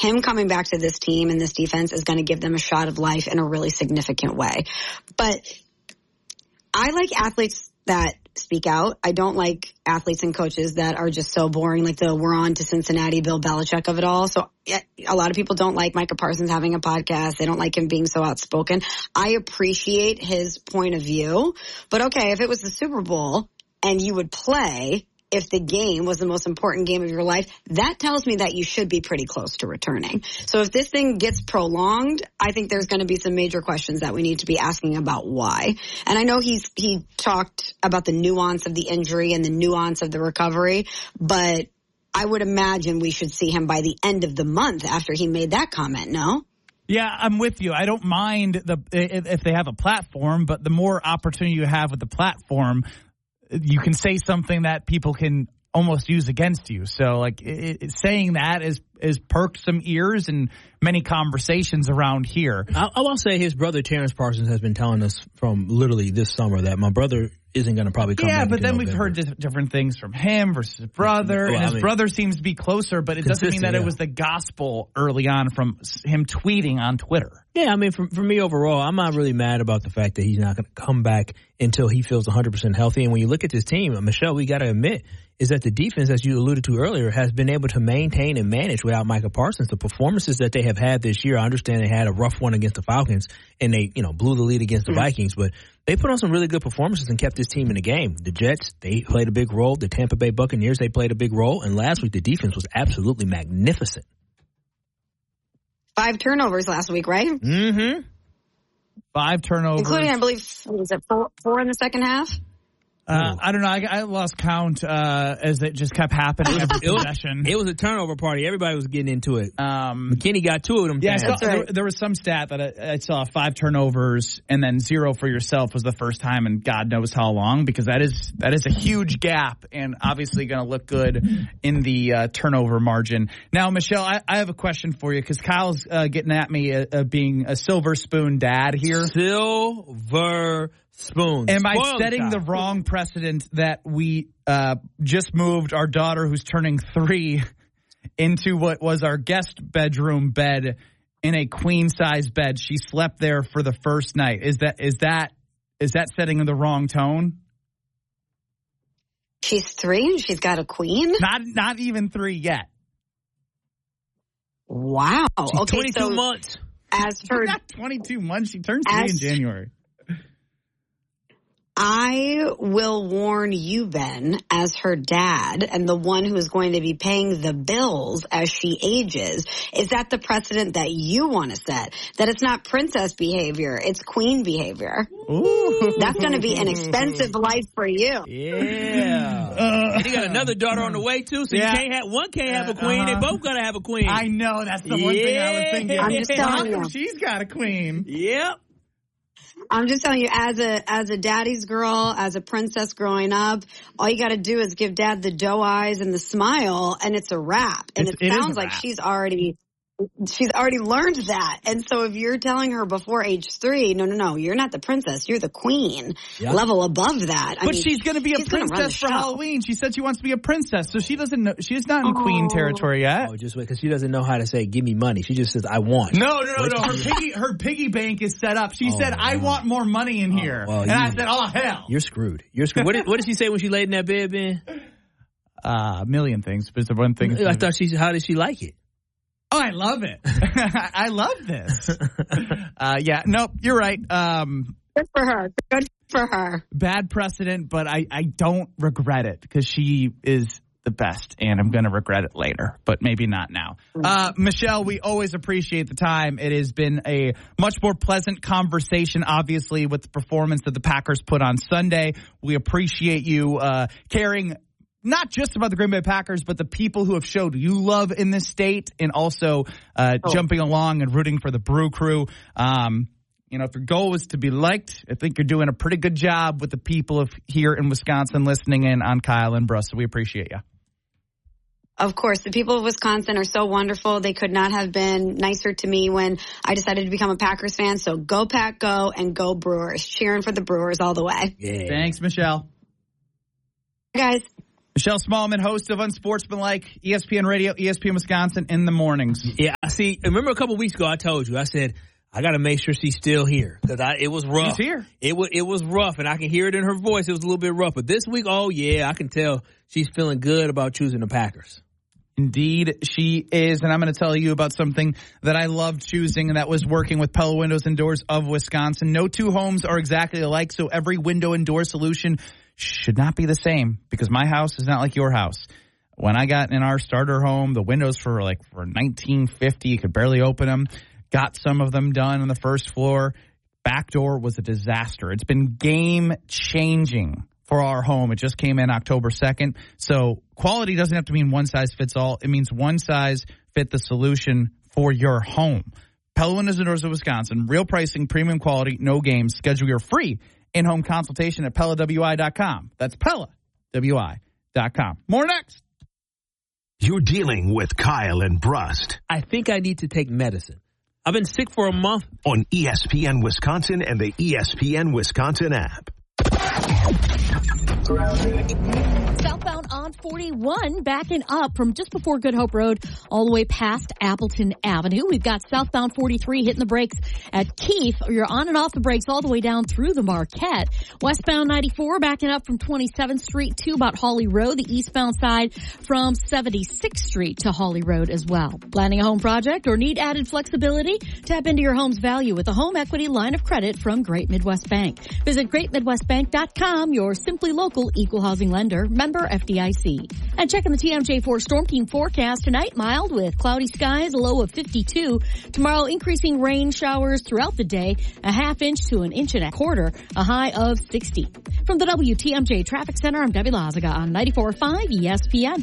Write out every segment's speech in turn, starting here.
him coming back to this team and this defense is going to give them a shot of life in a really significant way. But I like athletes that speak out. I don't like athletes and coaches that are just so boring, like the we're on to Cincinnati, Bill Belichick of it all. So a lot of people don't like Micah Parsons having a podcast. They don't like him being so outspoken. I appreciate his point of view. But okay, if it was the Super Bowl and you would play if the game was the most important game of your life, that tells me that you should be pretty close to returning. So if this thing gets prolonged, I think there's going to be some major questions that we need to be asking about why. And I know he talked about the nuance of the injury and the nuance of the recovery, but I would imagine we should see him by the end of the month after he made that comment, no? Yeah, I'm with you. I don't mind if they have a platform, but the more opportunity you have with the platform, you can say something that people can almost use against you. So, like, saying that is perked some ears and many conversations around here. I will say his brother, Terrence Parsons, has been telling us from literally this summer that my brother isn't going to probably come back. Yeah, but then we've heard different things from him versus his brother. Well, and his brother seems to be closer, but it doesn't mean that it was the gospel early on from him tweeting on Twitter. Yeah, I mean, for me overall, I'm not really mad about the fact that he's not going to come back until he feels 100% healthy. And when you look at this team, Michelle, we got to admit, is that the defense, as you alluded to earlier, has been able to maintain and manage without Micah Parsons. The performances that they have had this year, I understand they had a rough one against the Falcons, and they blew the lead against the Vikings, but they put on some really good performances and kept this team in the game. The Jets, they played a big role. The Tampa Bay Buccaneers, they played a big role. And last week, the defense was absolutely magnificent. 5 turnovers last week, right? Mm-hmm. 5 turnovers. Including, I believe, was it four in the second half? I don't know. I lost count as it just kept happening every possession. It was a turnover party. Everybody was getting into it. McKinney got 2 of them. Yeah, there was some stat that I saw 5 turnovers and then 0 for yourself was the first time in God knows how long, because that is a huge gap and obviously going to look good in the turnover margin. Now, Michelle, I have a question for you because Kyle's getting at me being a silver spoon dad here. Silver spoons. Am I setting the wrong precedent that we just moved our daughter, who's turning 3, into what was our guest bedroom bed in a queen size bed? She slept there for the first night. Is that setting the wrong tone? She's 3 and she's got a queen? Not even 3 yet. Wow. She's 22 months. As her not 22 months. She turns 3 in January. I will warn you, Ben, as her dad and the one who is going to be paying the bills as she ages. Is that the precedent that you want to set? That it's not princess behavior, it's queen behavior. Ooh. That's going to be an expensive life for you. Yeah. And you got another daughter on the way, too, so one can't have a queen. They both got to have a queen. I know. That's the one thing I was thinking. I'm just telling you. She's got a queen. Yep. I'm just telling you, as a daddy's girl, as a princess growing up, all you got to do is give dad the doe eyes and the smile, and it's a wrap. And it sounds like she's already learned that. And so if you're telling her before age 3, no, you're not the princess, you're the queen, level above that. But she's going to be a princess for Halloween. She said she wants to be a princess, so she doesn't know. She's not in queen territory yet. Oh, just wait, because she doesn't know how to say, give me money. She just says, I want. No. Her piggy bank is set up. She said, I want more money in here. Well, I said, oh, hell. You're screwed. What did she say when she laid in that bed, Ben? A million things. But the one thing. I thought how did she like it? Oh, I love it. I love this. You're right. Good for her. Good for her. Bad precedent, but I don't regret it because she is the best, and I'm going to regret it later, but maybe not now. Michelle, we always appreciate the time. It has been a much more pleasant conversation, obviously, with the performance that the Packers put on Sunday. We appreciate you caring not just about the Green Bay Packers, but the people who have showed you love in this state and also jumping along and rooting for the Brew Crew. If your goal is to be liked, I think you're doing a pretty good job with the people here in Wisconsin listening in on Kyle and Bruce. So we appreciate you. Of course, the people of Wisconsin are so wonderful. They could not have been nicer to me when I decided to become a Packers fan. So go Pack, go, and go Brewers. Cheering for the Brewers all the way. Yeah. Thanks, Michelle. Guys. Michelle Smallman, host of Unsportsmanlike, ESPN Radio, ESPN Wisconsin in the mornings. Yeah, see, remember a couple weeks ago I told you, I said, I got to make sure she's still here because it was rough. She's here. It was rough, and I can hear it in her voice. It was a little bit rough. But this week, oh, yeah, I can tell she's feeling good about choosing the Packers. Indeed, she is. And I'm going to tell you about something that I loved choosing, and that was working with Pella Windows and Doors of Wisconsin. No two homes are exactly alike, so every window and door solution should not be the same because my house is not like your house. When I got in our starter home, the windows for $19.50, you could barely open them. Got some of them done on the first floor. Back door was a disaster. It's been game-changing for our home. It just came in October 2nd. So quality doesn't have to mean one size fits all. It means one size fit the solution for your home. Pella Windows and Doors of Wisconsin. Real pricing, premium quality, no games. Schedule your free in-home consultation at PellaWI.com. That's PellaWI.com. More next. You're dealing with Kyle and Brust. I think I need to take medicine. I've been sick for a month. On ESPN Wisconsin and the ESPN Wisconsin app. Southbound on 41 backing up from just before Good Hope Road all the way past Appleton Avenue. We've got southbound 43 hitting the brakes at Keith. You're on and off the brakes all the way down through the Marquette. Westbound 94 backing up from 27th Street to about Hawley Road. The eastbound side from 76th Street to Hawley Road as well. Planning a home project or need added flexibility? Tap into your home's value with a home equity line of credit from Great Midwest Bank. Visit GreatMidwestBank.com, your simply local equal housing lender, member FDIC. And checking the TMJ4 Storm Team forecast tonight, mild with cloudy skies, a low of 52. Tomorrow, increasing rain showers throughout the day, a half inch to an inch and a quarter, a high of 60. From the WTMJ Traffic Center, I'm Debbie Lazaga on 94.5 ESPN.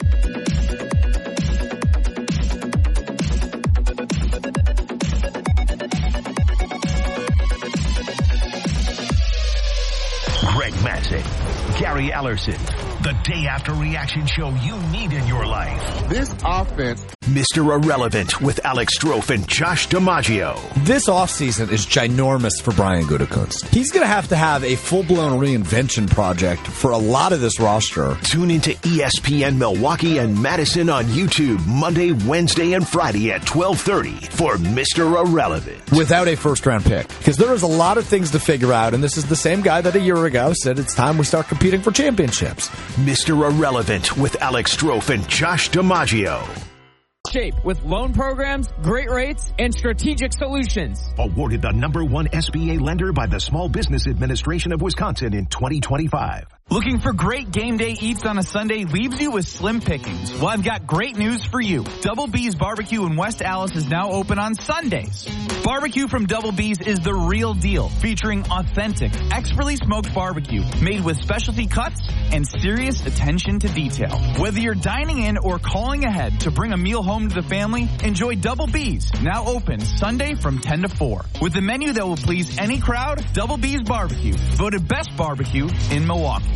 Greg Matzek, Gary Ellerson, the day after reaction show you need in your life. This offense. Mr. Irrelevant with Alex Strofe and Josh DiMaggio. This offseason is ginormous for Brian Gutekunst. He's going to have a full-blown reinvention project for a lot of this roster. Tune into ESPN Milwaukee and Madison on YouTube Monday, Wednesday, and Friday at 12:30 for Mr. Irrelevant. Without a first-round pick. Because there is a lot of things to figure out, and this is the same guy that a year ago said it's time we start competing for championships. Mr. Irrelevant with Alex Strofe and Josh DiMaggio. Shape with loan programs, great rates, and strategic solutions. Awarded the #1 SBA lender by the Small Business Administration of Wisconsin in 2025. Looking for great game day eats on a Sunday leaves you with slim pickings? Well, I've got great news for you. Double B's Barbecue in West Allis is now open on Sundays. Barbecue from Double B's is the real deal, featuring authentic, expertly smoked barbecue made with specialty cuts and serious attention to detail. Whether you're dining in or calling ahead to bring a meal home to the family, enjoy Double B's, now open Sunday from 10 to 4. With a menu that will please any crowd, Double B's Barbecue, voted best barbecue in Milwaukee.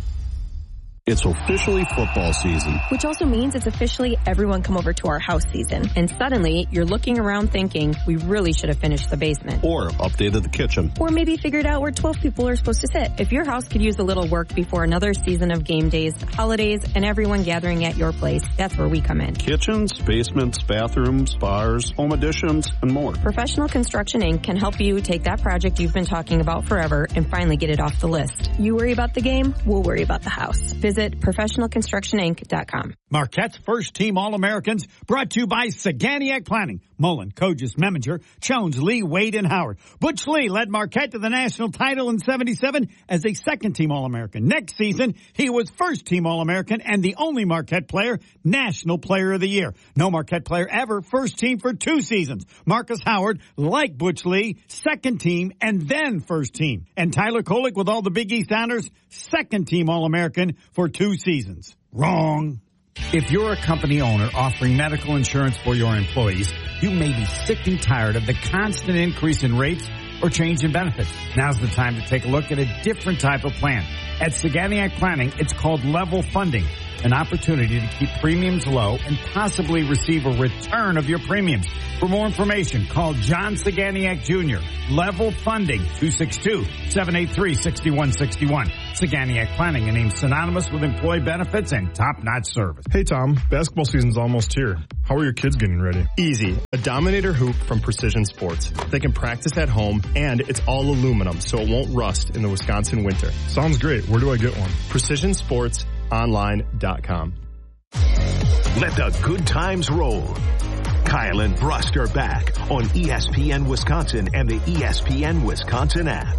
It's officially football season. Which also means it's officially everyone come over to our house season. And suddenly, you're looking around thinking, we really should have finished the basement. Or updated the kitchen. Or maybe figured out where 12 people are supposed to sit. If your house could use a little work before another season of game days, holidays, and everyone gathering at your place, that's where we come in. Kitchens, basements, bathrooms, bars, home additions, and more. Professional Construction Inc. can help you take that project you've been talking about forever and finally get it off the list. You worry about the game, we'll worry about the house. Visit ProfessionalConstructionInc.com. Marquette's first team All-Americans brought to you by Saganiac Planning. Mullen, Kogis, Meminger, Jones, Lee, Wade, and Howard. Butch Lee led Marquette to the national title in '77 as a second-team All-American. Next season, he was first-team All-American and the only Marquette player, National Player of the Year. No Marquette player ever first team for 2 seasons. Marcus Howard, like Butch Lee, second team and then first team. And Tyler Kolek, with all the Big East honors, second-team All-American for 2 seasons. Wrong. If you're a company owner offering medical insurance for your employees, you may be sick and tired of the constant increase in rates or change in benefits. Now's the time to take a look at a different type of plan. At Saganiac Planning, it's called level funding, an opportunity to keep premiums low and possibly receive a return of your premiums. For more information, call John Saganiac Jr. Level Funding, 262-783-6161. Saganiac Planning, a name synonymous with employee benefits and top-notch service. Hey, Tom. Basketball season's almost here. How are your kids getting ready? Easy. A Dominator hoop from Precision Sports. They can practice at home, and it's all aluminum, so it won't rust in the Wisconsin winter. Sounds great. Where do I get one? PrecisionSportsOnline.com. Let the good times roll. Kyle and Brust are back on ESPN Wisconsin and the ESPN Wisconsin app.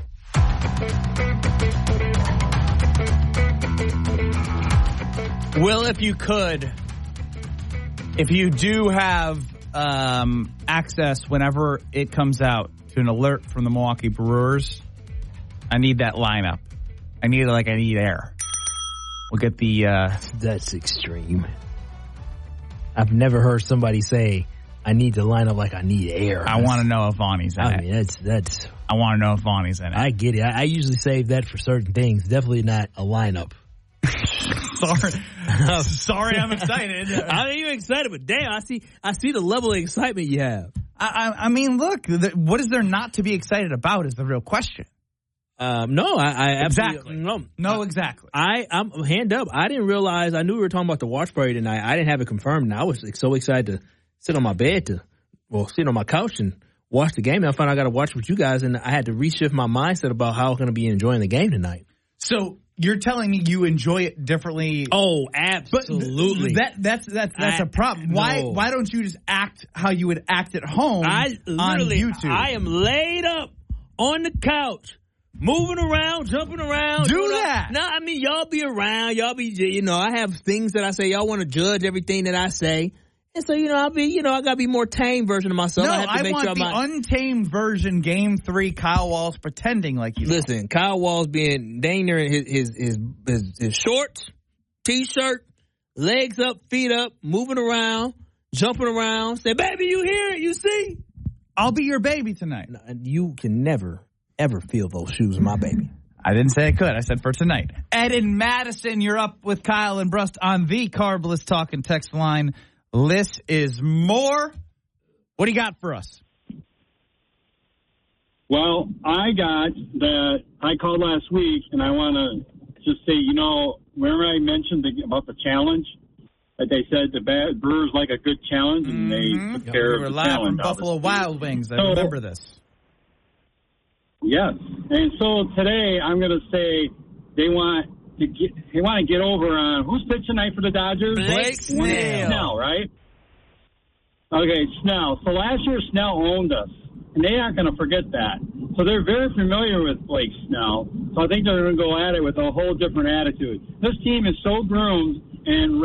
Will, if you could, if you do have access whenever it comes out to an alert from the Milwaukee Brewers, I need that lineup. I need air. We'll get the... That's extreme. I've never heard somebody say, I need to line up like I need air. I want to know if Vonnie's in it. I mean, that's... I want to know if Vonnie's in it. I get it. I usually save that for certain things. Definitely not a lineup. Sorry, I'm excited. I mean, you're excited, but damn, I see the level of excitement you have. I mean, look, what is there not to be excited about is the real question. No, I exactly. No, exactly. I'm hand up. I didn't realize. I knew we were talking about the watch party tonight. I didn't have it confirmed, and I was so excited to sit on my bed sit on my couch and watch the game. And I found I got to watch with you guys, and I had to reshift my mindset about how I'm going to be enjoying the game tonight. So you're telling me you enjoy it differently? Oh, absolutely. But that's a problem. Why don't you just act how you would act at home on YouTube? I am laid up on the couch. Moving around, jumping around. Do that. No, I mean, y'all be around. Y'all be, I have things that I say. Y'all want to judge everything that I say. And so, I got to be more tame version of myself. No, I want the untamed version, Game 3, Kyle Walsh pretending like you. Listen, Kyle Walsh being dang near his shorts, T-shirt, legs up, feet up, moving around, jumping around. Say, baby, you hear it? You see? I'll be your baby tonight. No, you can never ever feel those shoes, my baby. I didn't say I could. I said for tonight. Ed in Madison, you're up with Kyle and Brust on the Carbless Talk and Text line. Less is more. What do you got for us? Well, I called last week, and I want to just say, remember I mentioned about the challenge? That they said the Brewers like a good challenge, and they took care of the challenge. From Buffalo Wild Wings. I remember this. Yes, and so today I'm going to say they want to get over on who's pitching tonight for the Dodgers. Blake Snell. Snell, right? Okay, Snell. So last year Snell owned us, and they aren't going to forget that. So they're very familiar with Blake Snell. So I think they're going to go at it with a whole different attitude. This team is so groomed and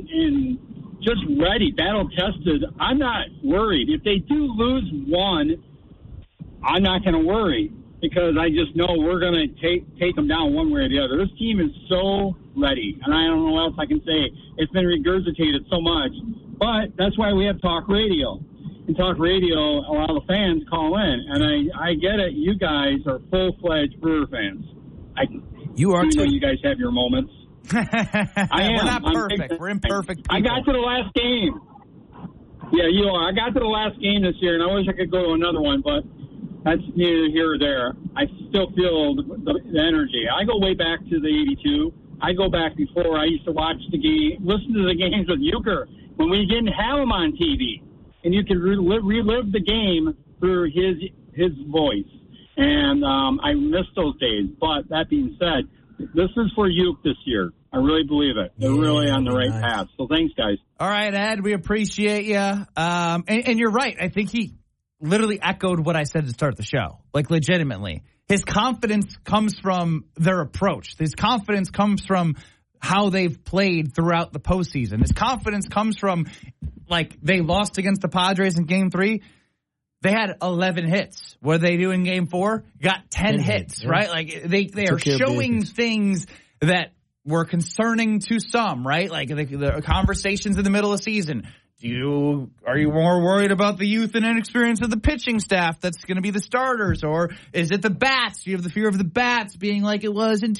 just ready, battle tested. I'm not worried. If they do lose one, I'm not going to worry. Because I just know we're going to take them down one way or the other. This team is so ready, and I don't know what else I can say. It's been regurgitated so much, but that's why we have talk radio. In talk radio, a lot of the fans call in, and I get it. You guys are full-fledged Brewer fans. You are too. You guys have your moments. I am. We're not perfect. We're imperfect people. I got to the last game. Yeah, you are. I got to the last game this year, and I wish I could go to another one, but that's neither here or there. I still feel the energy. I go way back to the 82. I go back before I used to watch the game, listen to the games with Euchre when we didn't have him on TV. And you could relive the game through his voice. And I miss those days. But that being said, this is for Euchre this year. I really believe it. They're really on the right path. So thanks, guys. All right, Ed, we appreciate you. And you're right. I think he literally echoed what I said to start the show, like legitimately. His confidence comes from their approach. His confidence comes from how they've played throughout the postseason. His confidence comes from, like, they lost against the Padres in Game 3. They had 11 hits. What did they do in Game 4? Got 10 hits, yeah. Right? Like, they are showing things that were concerning to some, right? Like, the conversations in the middle of the season. Are you more worried about the youth and inexperience of the pitching staff that's going to be the starters, or is it the bats? Do you have the fear of the bats being like it was in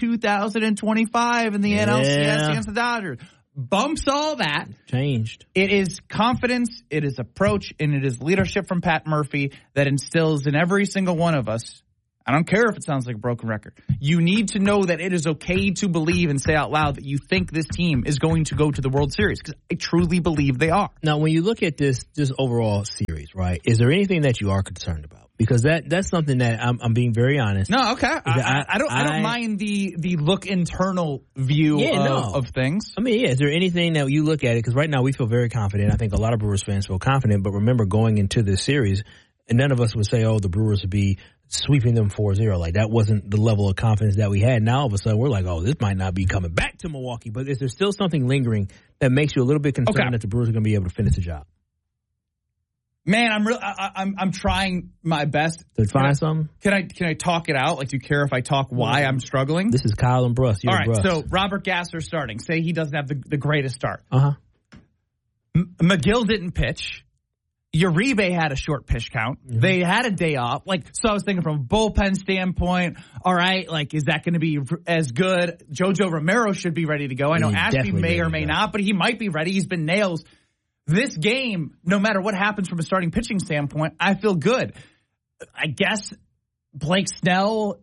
2025 in the NLCS against the Dodgers? Bumps all that. Changed. It is confidence, it is approach, and it is leadership from Pat Murphy that instills in every single one of us I don't care if it sounds like a broken record. You need to know that it is okay to believe and say out loud that you think this team is going to go to the World Series, because I truly believe they are. Now, when you look at this overall series, right, is there anything that you are concerned about? Because that's something that I'm being very honest. No, okay. I don't mind the look internal view of things. I mean, is there anything that you look at it? Because right now we feel very confident. I think a lot of Brewers fans feel confident. But remember, going into this series, and none of us would say, oh, the Brewers would be sweeping them 4-0. Like, that wasn't the level of confidence that we had. Now, all of a sudden, we're like, oh, this might not be coming back to Milwaukee. But is there still something lingering that makes you a little bit concerned that the Brewers are going to be able to finish the job? Man, I'm trying my best to find something. Can I talk it out? Like, do you care if I talk why I'm struggling? This is Kyle and Bruss. All right, so Robert Gasser starting. Say he doesn't have the greatest start. McGill didn't pitch. Uribe had a short pitch count. Mm-hmm. They had a day off. So I was thinking from a bullpen standpoint, all right, is that going to be as good? Jojo Romero should be ready to go. I know Ashby may or may not, but he might be ready. He's been nails. This game, no matter what happens from a starting pitching standpoint, I feel good. I guess Blake Snell,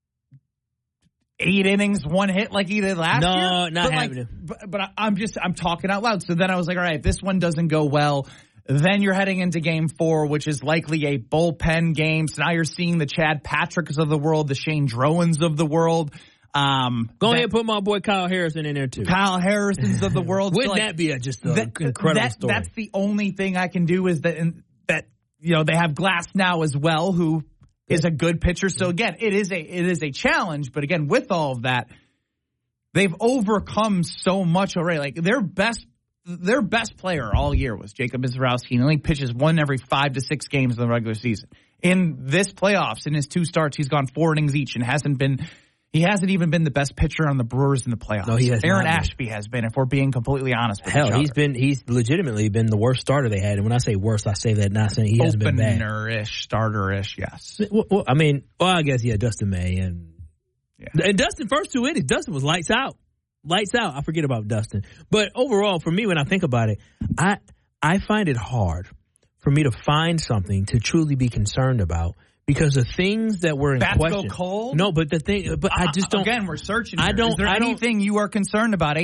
8 innings, 1 hit like he did last year. No, not happening. But I'm talking out loud. So then I was like, all right, if this one doesn't go well, then you're heading into game 4, which is likely a bullpen game. So now you're seeing the Chad Patricks of the world, the Shane Drowens of the world. Go ahead and put my boy Kyle Harrison in there too. Kyle Harrison's of the world. Wouldn't that be just an incredible story? That's the only thing I can do is that they have Glass now as well, who is a good pitcher. So again, it is a challenge. But again, with all of that, they've overcome so much already. Like their best player all year was Jacob Misiorowski. He only pitches 1 every 5 to 6 games in the regular season. In this playoffs, in his 2 starts, he's gone 4 innings each and he hasn't even been the best pitcher on the Brewers in the playoffs. No, he has Aaron Ashby has been, if we're being completely honest with each other. He's legitimately been the worst starter they had. And when I say worst, I say that not saying he hasn't been bad. Opener-ish, starter-ish, yes. Well, I guess, Dustin May. And Dustin, first 2 innings, Dustin was lights out. Lights out. I forget about Dustin. But overall, for me, when I think about it, I find it hard for me to find something to truly be concerned about. Because the things that were in question. Go cold? No, but I just don't. Again, we're searching here. Is there anything you are concerned about?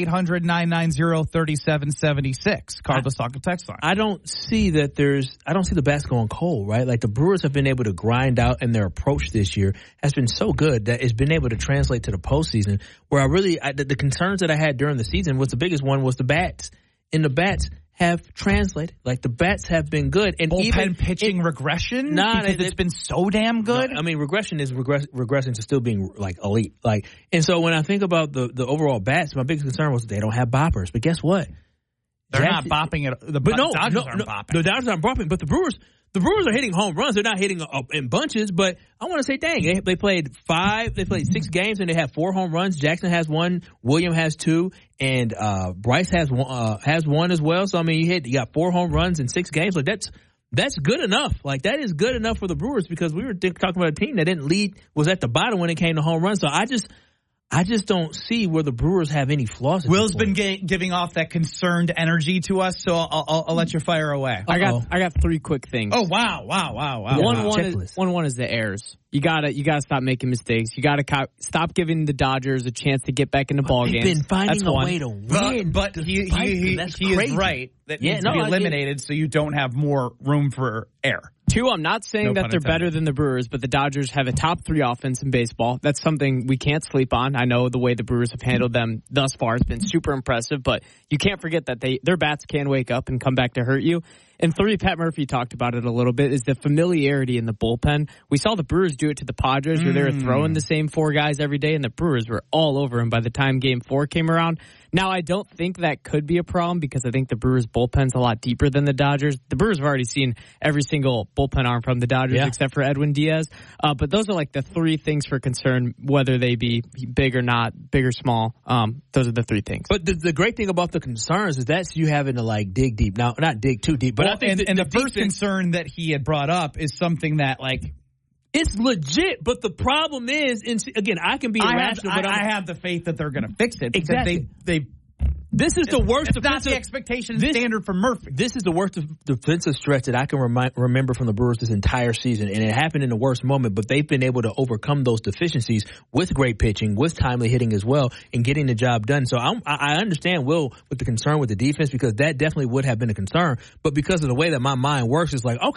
800-990-3776. Cardless Talk and Text line. I don't see the bats going cold, right? Like the Brewers have been able to grind out, and their approach this year has been so good that it's been able to translate to the postseason. Where the concerns that I had during the season was the biggest one was the bats. And the bats have translated. Like the bats have been good, and bullpen even pitching regression because it's been so damn good. No, regression is regressing to still being like elite. And so when I think about the overall bats, my biggest concern was they don't have boppers. But guess what? They're not bopping it. The Dodgers aren't bopping. The Dodgers aren't bopping, but the Brewers are hitting home runs. They're not hitting in bunches, but I want to say, dang, they played 6 games and they have 4 home runs. Jackson has 1, William has 2, and Bryce has 1 as well. So I mean, you got 4 home runs in 6 games. Like that's good enough. Like that is good enough for the Brewers because we were talking about a team that didn't lead, was at the bottom when it came to home runs. So I just don't see where the Brewers have any flaws. Will's been giving off that concerned energy to us, so I'll let you fire away. I got 3 quick things. Oh wow! One is the errors. You gotta stop making mistakes. You gotta stop giving the Dodgers a chance to get back into ball games. They've been finding a way to win. But he is right that needs to be eliminated, so you don't have more room for error. 2, I'm not saying that they're better than the Brewers, but the Dodgers have a top 3 offense in baseball. That's something we can't sleep on. I know the way the Brewers have handled them thus far has been super impressive, but you can't forget that their bats can wake up and come back to hurt you. And 3, Pat Murphy talked about it a little bit, is the familiarity in the bullpen. We saw the Brewers do it to the Padres where they were throwing the same 4 guys every day, and the Brewers were all over him by the time Game 4 came around. Now, I don't think that could be a problem because I think the Brewers' bullpen's a lot deeper than the Dodgers. The Brewers have already seen every single bullpen arm from the Dodgers except for Edwin Diaz. But those are like the 3 things for concern, whether they be big or not, big or small. Those are the 3 things. But the great thing about the concerns is that's you having to dig deep. Now, not dig too deep, but I think the first concern that he had brought up is something that it's legit, but the problem is, again, I can be irrational, but I have the faith that they're going to fix it. Exactly. They've This is the worst. It's not the expectation standard for Murphy. This is the worst defensive stretch that I can remember from the Brewers this entire season, and it happened in the worst moment. But they've been able to overcome those deficiencies with great pitching, with timely hitting as well, and getting the job done. So I understand Will with the concern with the defense, because that definitely would have been a concern. But because of the way that my mind works, it's like, okay,